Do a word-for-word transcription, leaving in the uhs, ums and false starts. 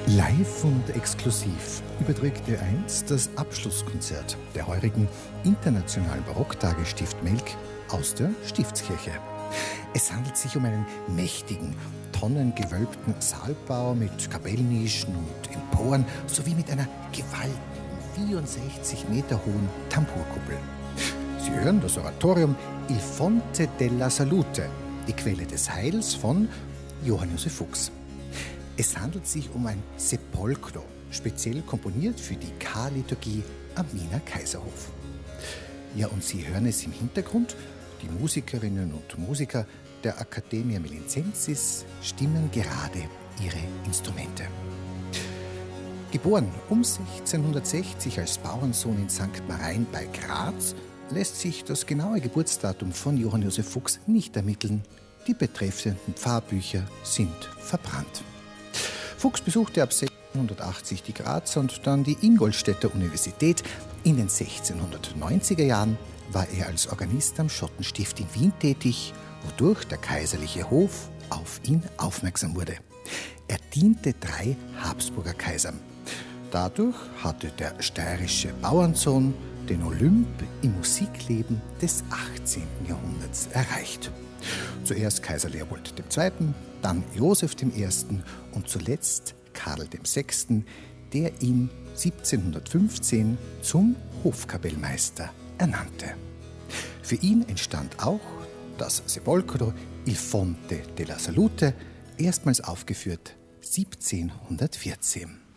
Live und exklusiv überträgt Ö eins das Abschlusskonzert der heurigen Internationalen Barocktage Stift Melk aus der Stiftskirche. Es handelt sich um einen mächtigen, tonnengewölbten Saalbau mit Kapellnischen und Emporen sowie mit einer gewaltigen, vierundsechzig Meter hohen Tambourkuppel. Sie hören das Oratorium Il Fonte della Salute, die Quelle des Heils von Johann Josef Fuchs. Es handelt sich um ein Sepolcro, speziell komponiert für die Karliturgie am Wiener Kaiserhof. Ja, und Sie hören es im Hintergrund. Die Musikerinnen und Musiker der Accademia Melencensis stimmen gerade ihre Instrumente. Geboren um sechzehnhundertsechzig als Bauernsohn in Sankt Marein bei Graz, lässt sich das genaue Geburtsdatum von Johann Josef Fuchs nicht ermitteln. Die betreffenden Pfarrbücher sind verbrannt. Fuchs besuchte ab sechzehnhundertachtzig die Grazer und dann die Ingolstädter Universität. In den sechzehnhundertneunziger Jahren war er als Organist am Schottenstift in Wien tätig, wodurch der kaiserliche Hof auf ihn aufmerksam wurde. Er diente drei Habsburger Kaisern. Dadurch hatte der steirische Bauernsohn den Olymp im Musikleben des achtzehnten Jahrhunderts erreicht. Zuerst Kaiser Leopold der Zweite., dann Joseph der Erste. und zuletzt Karl der Sechste., der ihn siebzehnhundertfünfzehn zum Hofkapellmeister ernannte. Für ihn entstand auch das Sepolcro Il Fonte della Salute, erstmals aufgeführt siebzehnhundertvierzehn.